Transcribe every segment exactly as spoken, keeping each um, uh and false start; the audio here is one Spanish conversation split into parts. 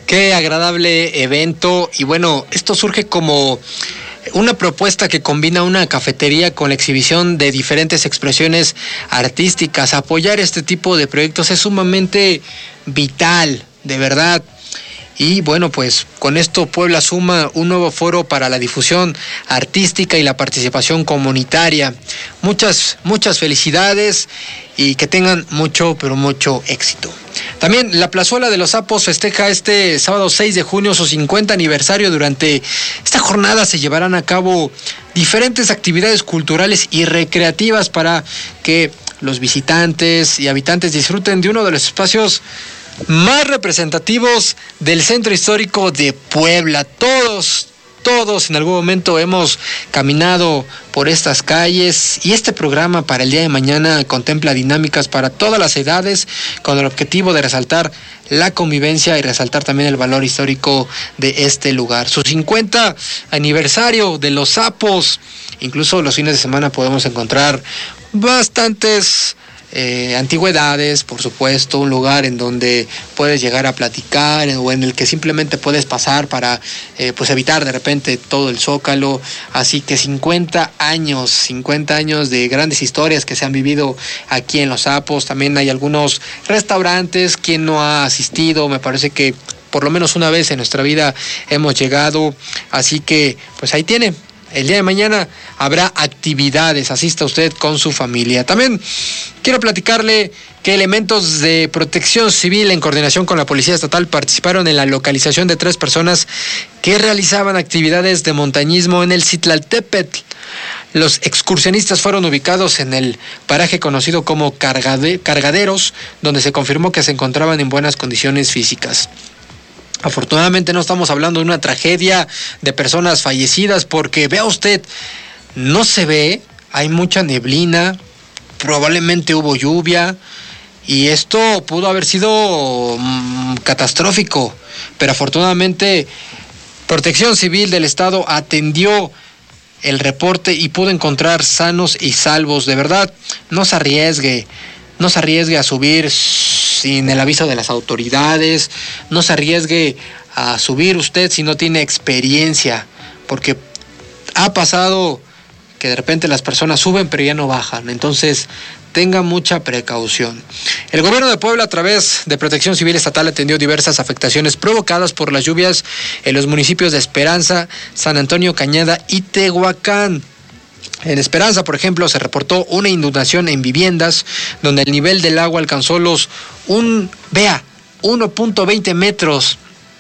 Qué agradable evento. Y bueno, esto surge como una propuesta que combina una cafetería con la exhibición de diferentes expresiones artísticas. Apoyar este tipo de proyectos es sumamente vital, de verdad. Y bueno, pues con esto Puebla suma un nuevo foro para la difusión artística y la participación comunitaria. Muchas, muchas felicidades y que tengan mucho, pero mucho éxito. También la Plazuela de los Sapos festeja este sábado seis de junio su cincuenta aniversario. Durante esta jornada se llevarán a cabo diferentes actividades culturales y recreativas para que los visitantes y habitantes disfruten de uno de los espacios más representativos del centro histórico de Puebla. Todos, todos en algún momento hemos caminado por estas calles y este programa para el día de mañana contempla dinámicas para todas las edades con el objetivo de resaltar la convivencia y resaltar también el valor histórico de este lugar. Su cincuenta aniversario de los Sapos, incluso los fines de semana podemos encontrar bastantes Eh, antigüedades, por supuesto, un lugar en donde puedes llegar a platicar o en el que simplemente puedes pasar para eh, pues evitar de repente todo el zócalo. Así que cincuenta años, cincuenta años de grandes historias que se han vivido aquí en Los Sapos. También hay algunos restaurantes. Quien no ha asistido, me parece que por lo menos una vez en nuestra vida hemos llegado, así que pues ahí tiene. El día de mañana habrá actividades, asista usted con su familia. También quiero platicarle que elementos de protección civil en coordinación con la Policía Estatal participaron en la localización de tres personas que realizaban actividades de montañismo en el Citlaltépetl. Los excursionistas fueron ubicados en el paraje conocido como Cargade- Cargaderos, donde se confirmó que se encontraban en buenas condiciones físicas. Afortunadamente no estamos hablando de una tragedia de personas fallecidas, porque vea usted, no se ve, hay mucha neblina, probablemente hubo lluvia y esto pudo haber sido mmm, catastrófico, pero afortunadamente Protección Civil del Estado atendió el reporte y pudo encontrar sanos y salvos. De verdad, no se arriesgue. No se arriesgue a subir sin el aviso de las autoridades, no se arriesgue a subir usted si no tiene experiencia, porque ha pasado que de repente las personas suben pero ya no bajan, entonces tenga mucha precaución. El gobierno de Puebla, a través de Protección Civil Estatal, atendió diversas afectaciones provocadas por las lluvias en los municipios de Esperanza, San Antonio Cañada y Tehuacán. En Esperanza, por ejemplo, se reportó una inundación en viviendas donde el nivel del agua alcanzó los un, vea, uno punto veinte metros.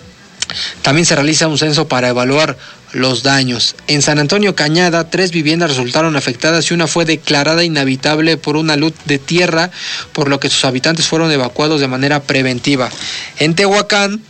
También se realiza un censo para evaluar los daños. En San Antonio Cañada, tres viviendas resultaron afectadas y una fue declarada inhabitable por una luz de tierra, por lo que sus habitantes fueron evacuados de manera preventiva. En Tehuacán,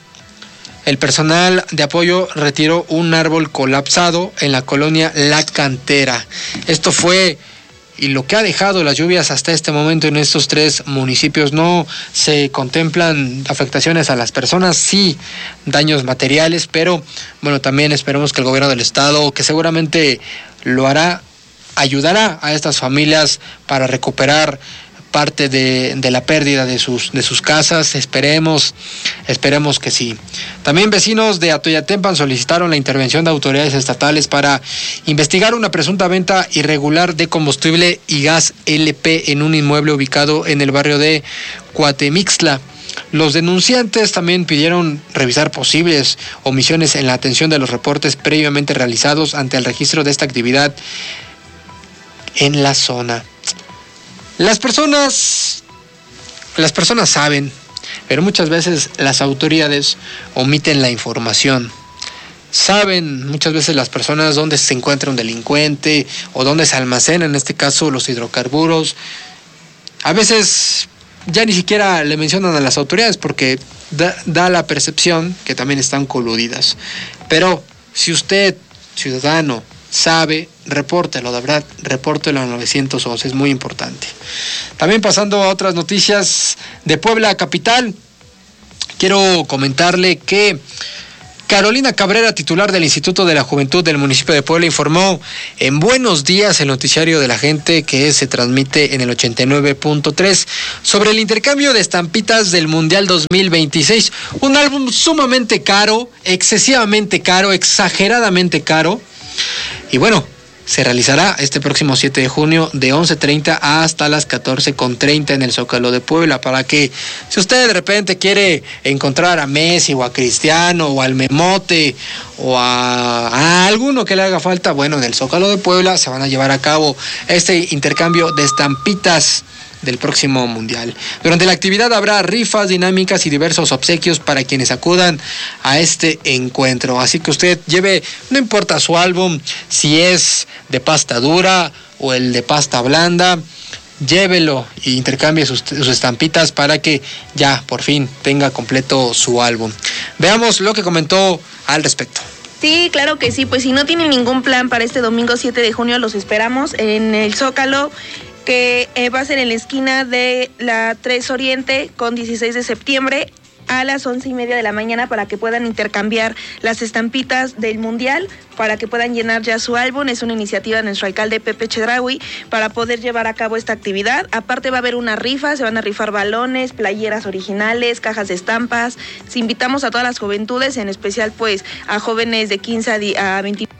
el personal de apoyo retiró un árbol colapsado en la colonia La Cantera. Esto fue y lo que ha dejado las lluvias hasta este momento en estos tres municipios. No se contemplan afectaciones a las personas, sí daños materiales, pero bueno, también esperemos que el gobierno del estado, que seguramente lo hará, ayudará a estas familias para recuperar parte de, de la pérdida de sus, de sus casas. Esperemos, esperemos que sí. También vecinos de Atoyatempan solicitaron la intervención de autoridades estatales para investigar una presunta venta irregular de combustible y gas L P en un inmueble ubicado en el barrio de Cuatemixtla. Los denunciantes también pidieron revisar posibles omisiones en la atención de los reportes previamente realizados ante el registro de esta actividad en la zona. Las personas, las personas saben, pero muchas veces las autoridades omiten la información. Saben muchas veces las personas dónde se encuentra un delincuente o dónde se almacena, en este caso, los hidrocarburos. A veces ya ni siquiera le mencionan a las autoridades porque da, da la percepción que también están coludidas. Pero si usted, ciudadano, sabe, repórtelo, de verdad, repórtelo al nueve once, es muy importante. También pasando a otras noticias de Puebla capital, quiero comentarle que Carolina Cabrera, titular del Instituto de la Juventud del municipio de Puebla, informó en Buenos Días, el noticiario de la gente que se transmite en el ochenta y nueve punto tres, sobre el intercambio de estampitas del Mundial dos mil veintiséis. Un álbum sumamente caro, excesivamente caro, exageradamente caro. Y bueno, se realizará este próximo siete de junio de once treinta hasta las catorce treinta en el Zócalo de Puebla, para que si usted de repente quiere encontrar a Messi o a Cristiano o al Memote o a, a alguno que le haga falta, bueno, en el Zócalo de Puebla se van a llevar a cabo este intercambio de estampitas del próximo mundial. Durante la actividad habrá rifas, dinámicas y diversos obsequios para quienes acudan a este encuentro. Así que usted lleve, no importa su álbum, si es de pasta dura o el de pasta blanda, llévelo e intercambie sus, sus estampitas para que ya por fin tenga completo su álbum. Veamos lo que comentó al respecto. Sí, claro que sí, pues si no tienen ningún plan para este domingo siete de junio, los esperamos en el Zócalo, que eh, va a ser en la esquina de la tres Oriente con dieciséis de septiembre a las once y media de la mañana, para que puedan intercambiar las estampitas del Mundial, para que puedan llenar ya su álbum. Es una iniciativa de nuestro alcalde Pepe Chedraui para poder llevar a cabo esta actividad. Aparte va a haber una rifa, se van a rifar balones, playeras originales, cajas de estampas. Si invitamos a todas las juventudes, en especial pues a jóvenes de quince a veintinueve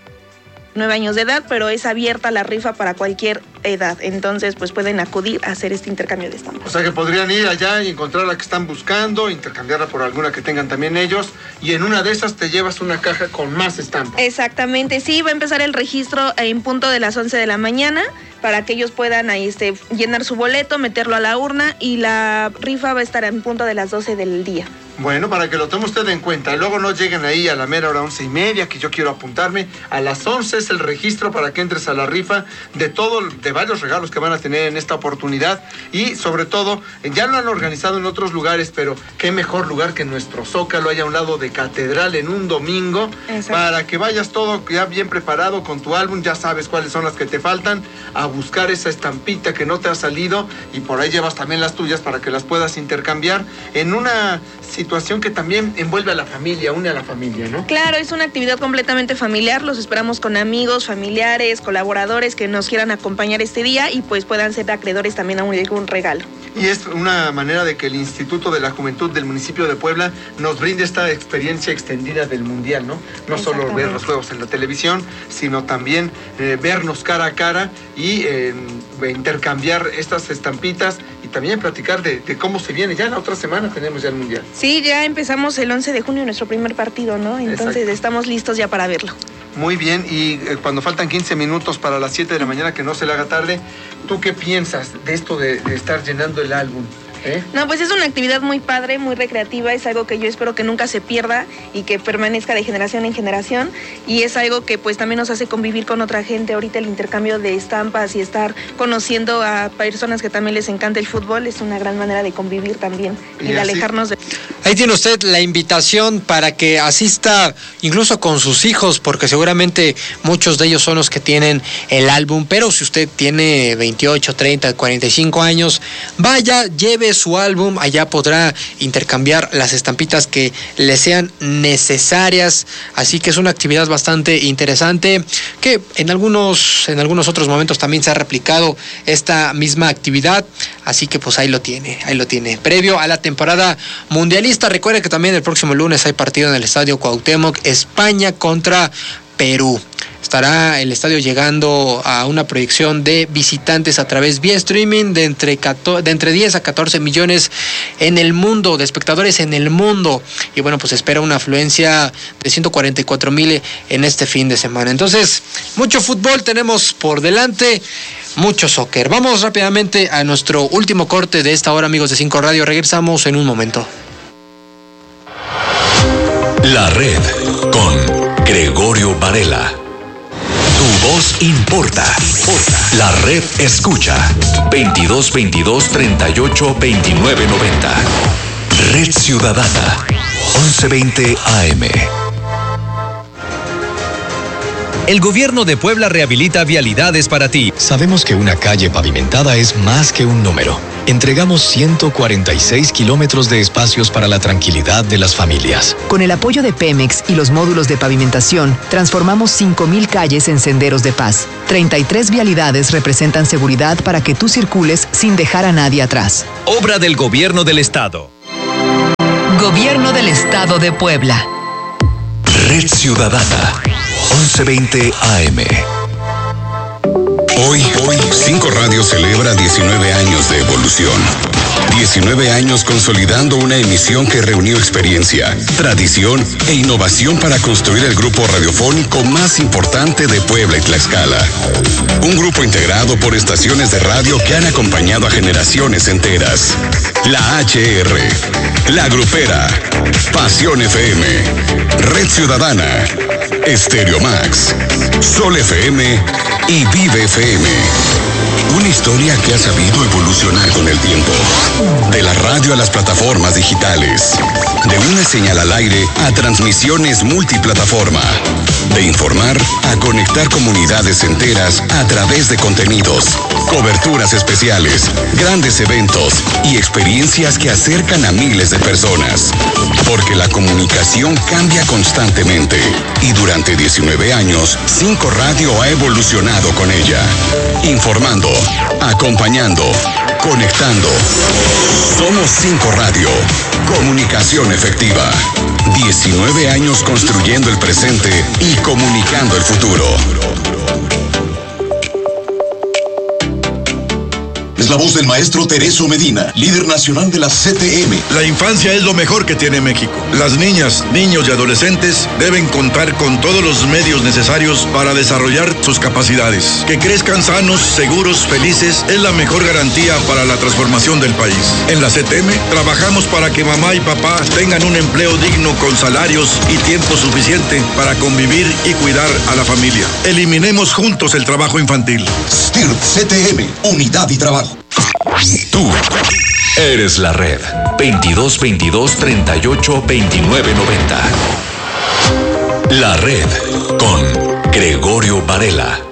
años de edad, pero es abierta la rifa para cualquier edad, entonces pues pueden acudir a hacer este intercambio de estampas. O sea que podrían ir allá y encontrar la que están buscando, intercambiarla por alguna que tengan también ellos, y en una de esas te llevas una caja con más estampas. Exactamente, sí, va a empezar el registro en punto de las once de la mañana, para que ellos puedan ahí este, llenar su boleto, meterlo a la urna, y la rifa va a estar en punto de las doce del día. Bueno, para que lo tome usted en cuenta. Luego no lleguen ahí a la mera hora once y media, que yo quiero apuntarme. A las once es el registro para que entres a la rifa de todo, de varios regalos que van a tener en esta oportunidad. Y sobre todo, ya lo han organizado en otros lugares, pero qué mejor lugar que nuestro Zócalo, allá a un lado de Catedral, en un domingo. Exacto. Para que vayas todo ya bien preparado con tu álbum, ya sabes cuáles son las que te faltan, a buscar esa estampita que no te ha salido, y por ahí llevas también las tuyas para que las puedas intercambiar en una situación que también envuelve a la familia, une a la familia, ¿no? Claro, es una actividad completamente familiar, los esperamos con amigos, familiares, colaboradores que nos quieran acompañar este día y pues puedan ser acreedores también a un, algún regalo. Y es una manera de que el Instituto de la Juventud del municipio de Puebla nos brinde esta experiencia extendida del Mundial, ¿no? No solo ver los juegos en la televisión, sino también eh, vernos cara a cara y eh, intercambiar estas estampitas, y también platicar de, de cómo se viene. Ya la otra semana tenemos ya el Mundial. Sí, ya empezamos el once de junio nuestro primer partido, ¿no? Entonces Exacto. Estamos listos ya para verlo. Muy bien, y eh, cuando faltan quince minutos para las siete de la mañana, que no se le haga tarde, ¿tú qué piensas de esto de, de estar llenando el álbum? ¿Eh? No, pues es una actividad muy padre, muy recreativa, es algo que yo espero que nunca se pierda y que permanezca de generación en generación, y es algo que pues también nos hace convivir con otra gente. Ahorita el intercambio de estampas y estar conociendo a personas que también les encanta el fútbol es una gran manera de convivir también y, y de alejarnos de... Ahí tiene usted la invitación para que asista incluso con sus hijos, porque seguramente muchos de ellos son los que tienen el álbum, pero si usted tiene veintiocho, treinta, cuarenta y cinco años, vaya, lleve su álbum, allá podrá intercambiar las estampitas que le sean necesarias. Así que es una actividad bastante interesante, que en algunos, en algunos otros momentos también se ha replicado esta misma actividad. Así que pues ahí lo tiene, ahí lo tiene. Previo a la temporada mundialista, recuerde que también el próximo lunes hay partido en el Estadio Cuauhtémoc, España contra Perú. Estará el estadio llegando a una proyección de visitantes a través vía streaming de entre, de entre diez a catorce millones en el mundo, de espectadores en el mundo. Y bueno, pues espera una afluencia de ciento cuarenta y cuatro mil en este fin de semana. Entonces, mucho fútbol tenemos por delante, mucho soccer. Vamos rápidamente a nuestro último corte de esta hora, amigos de Cinco Radio. Regresamos en un momento. La Red con Gregorio Varela. Tu voz importa. La Red escucha. veintidós veintidós treinta y ocho veintinueve noventa. Red Ciudadana. once veinte A M. El gobierno de Puebla rehabilita vialidades para ti. Sabemos que una calle pavimentada es más que un número. entregamos ciento cuarenta y seis kilómetros de espacios para la tranquilidad de las familias. Con el apoyo de Pemex y los módulos de pavimentación, transformamos cinco mil calles en senderos de paz. treinta y tres vialidades representan seguridad para que tú circules sin dejar a nadie atrás. Obra del Gobierno del Estado. Gobierno del Estado de Puebla. Red Ciudadana, once veinte A M. Hoy, hoy, Cinco Radio celebra diecinueve años de evolución. diecinueve años consolidando una emisión que reunió experiencia, tradición e innovación para construir el grupo radiofónico más importante de Puebla y Tlaxcala. Un grupo integrado por estaciones de radio que han acompañado a generaciones enteras. La H R, La Grupera, Pasión F M, Red Ciudadana, Estéreo Max, Sol F M y Vive F M. Una historia que ha sabido evolucionar con el tiempo. De la radio a las plataformas digitales. De una señal al aire a transmisiones multiplataforma. De informar a conectar comunidades enteras a través de contenidos, coberturas especiales, grandes eventos y experiencias que acercan a miles de personas. Porque la comunicación cambia constantemente. Y durante diecinueve años, Cinco Radio ha evolucionado con ella. Informando, acompañando, conectando. Somos Cinco Radio. Comunicación efectiva. diecinueve años construyendo el presente y comunicando el futuro. Es la voz del maestro Tereso Medina, líder nacional de la C T M. La infancia es lo mejor que tiene México. Las niñas, niños y adolescentes deben contar con todos los medios necesarios para desarrollar sus capacidades. Que crezcan sanos, seguros, felices es la mejor garantía para la transformación del país. En la C T M trabajamos para que mamá y papá tengan un empleo digno con salarios y tiempo suficiente para convivir y cuidar a la familia. Eliminemos juntos el trabajo infantil. S T I R P C T M, unidad y trabajo. Tú eres la red. veintidós veintidós treinta y ocho veintinueve noventa. La red con Gregorio Varela.